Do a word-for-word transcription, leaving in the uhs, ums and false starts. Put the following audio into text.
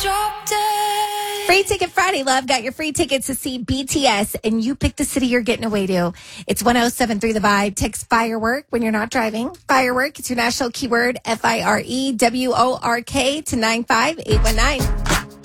Drop dead. Free Ticket Friday, love. Got your free tickets to see B T S, and you pick the city you're getting away to. It's one oh seven three The Vibe. Text firework when you're not driving. Firework, it's your national keyword, F I R E W O R K, to nine five eight one nine.